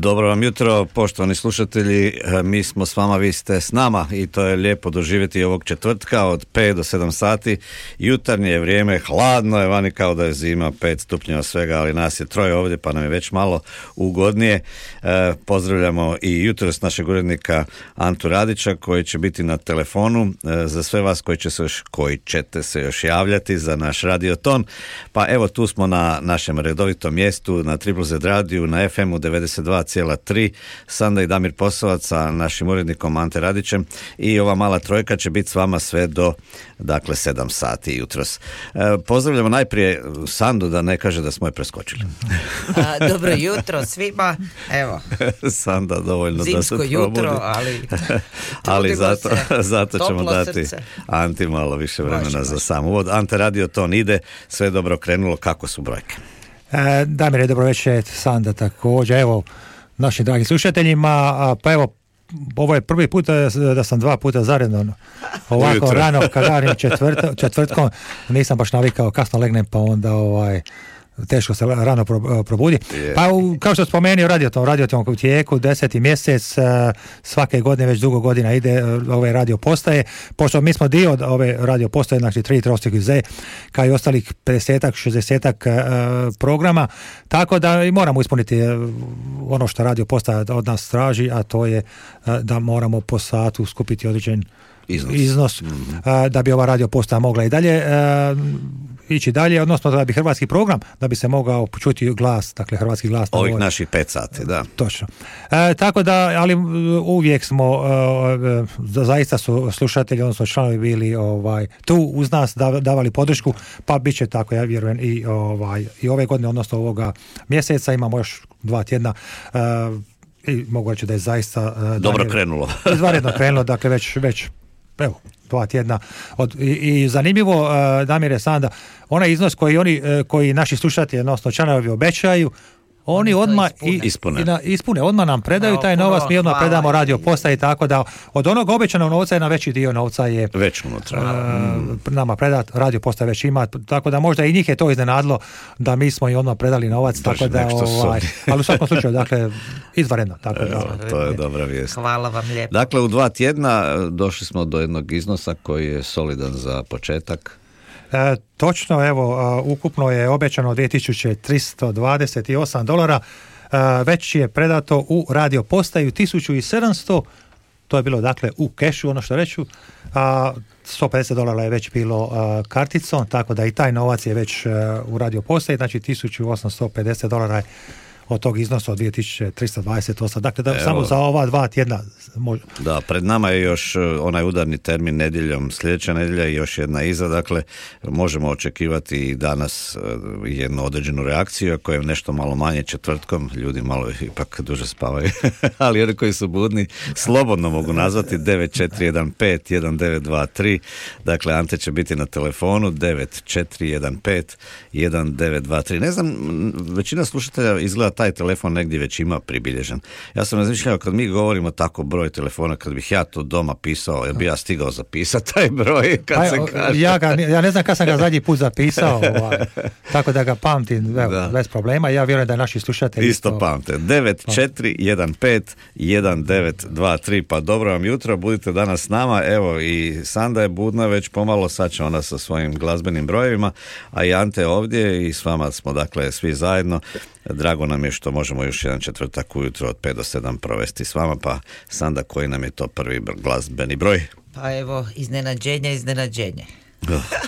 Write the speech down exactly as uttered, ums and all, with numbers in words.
Dobro vam jutro, poštovani slušatelji, mi smo s vama, vi ste s nama i to je lijepo doživjeti ovog četvrtka od pet do sedam sati. Jutarnje je vrijeme, hladno je vani kao da je zima, pet stupnjeva svega, ali nas je troje ovdje pa nam je već malo ugodnije. E, pozdravljamo i jutros našeg urednika Antu Radića koji će biti na telefonu e, za sve vas koji, će se još, koji ćete se još javljati za naš radioton. Pa evo tu smo na našem redovitom mjestu, na Triple Z radiju, na F M-u devedeset dva cijela tri. Sanda i Damir Posavac sa našim urednikom Ante Radićem i ova mala trojka će biti s vama sve do dakle sedam sati jutros. E, pozdravljamo najprije Sandu, da ne kaže da smo je preskočili. A, dobro jutro svima, evo. Sanda dovoljno da se zimsko probudi. jutro, ali ali zato, se, zato ćemo dati srce. Anti malo više vremena Može, za može. sam uvod. Ante radio to ide, sve dobro krenulo, kako su brojke? E, Damir, dobro večer, Sanda također, evo našim dragim slušateljima, a, pa evo ovo je prvi put da sam dva puta zaredno ovako Ujutro. rano kad radim četvrt, četvrtkom, nisam baš navikao, kasno legnem pa onda ovaj teško se rano probudi. Yeah. Pa u, kao što spomenuo radioton, radioton u tijeku, deseti mjesec, svake godine, već dugo godina ide ove radio postaje, pošto mi smo dio ove radio postaje, znači tri trostik Z, kao i ostalih pedesetak, šezdesetak programa, tako da i moramo ispuniti ono što radio postaja od nas traži, a to je da moramo po satu skupiti određen iznos, iznos mm-hmm. da bi ova radio postaja mogla i dalje ići dalje, odnosno da bi hrvatski program, da bi se mogao čuti glas, dakle hrvatski glas. Ovih ovoj, naših pet sati, da. Točno. E, tako da, ali uvijek smo, e, zaista su slušatelji, odnosno članovi bili ovaj, tu uz nas, davali podršku, pa bit će tako, ja vjerujem, i, ovaj, i ove godine, odnosno ovoga mjeseca, imamo još dva tjedna, e, i mogu reći da je zaista e, dobro dalje, krenulo. izvanredno krenulo, dakle već, već evo, dva tjedna. Od, i, I zanimljivo, uh, Damire, Sanda, onaj iznos koji oni, uh, koji naši slušatelji, odnosno članovi obećaju, oni odmah ispune. I, i na, ispune, odmah nam predaju taj novac, mi odmah predamo radio postaji, tako da od onog obećanog novca je na veći dio novca je već unutra. Uh, nama predat, radio postaja već ima, tako da možda i njih je to iznenadilo da mi smo i odmah predali novac, Baš tako da, ovaj, ali u svakom slučaju, dakle, izvanredno. Tako da, Evo, to je dobra vijest. Hvala vam lijepo. Dakle, u dva tjedna došli smo do jednog iznosa koji je solidan za početak. E, točno, evo, a, ukupno je obećano dvije tisuće tristo dvadeset osam dolara, a, već je predato u radio postaju tisuću sedamsto, to je bilo dakle u kešu, ono što reću, a sto pedeset dolara je već bilo a, karticom, tako da i taj novac je već a, u radio postaji, znači tisuću osamsto pedeset dolara je od tog iznosa od dvije tisuće tristo dvadeset osam. Dakle, da, Evo, samo za ova dva tjedna. Može. Da, pred nama je još onaj udarni termin nedjeljom, sljedeća nedjelja i još jedna iza, dakle, možemo očekivati i danas jednu određenu reakciju, ako je nešto malo manje četvrtkom, ljudi malo ipak duže spavaju, ali oni koji su budni, slobodno mogu nazvati devet četiri jedan pet jedan devet dva tri, dakle, Ante će biti na telefonu devet četiri jedan pet jedan devet dva tri. Ne znam, većina slušatelja izgleda taj telefon negdje već ima pribilježen. Ja sam razmišljao, kad mi govorimo tako broj telefona, kad bih ja to doma pisao, jel bi ja stigao zapisati taj broj kad pa, se kaže? Ja, ga, ja ne znam kad sam ga zadnji put zapisao, ovaj, tako da ga pamtim evo, bez problema. Ja vjerujem da naši slušatelji isto to pamte. devet četiri jedan pet jedan devet dva tri. Pa dobro vam jutro, budite danas s nama. Evo i Sanda je budna već pomalo, sad će ona sa svojim glazbenim brojevima, a i Ante ovdje i s vama smo dakle svi zajedno. Drago nam je što možemo još jedan četvrtak ujutro od pet do sedam provesti s vama, pa Sanda, koji nam je to prvi glazbeni broj? Pa evo, iznenađenje, iznenađenje.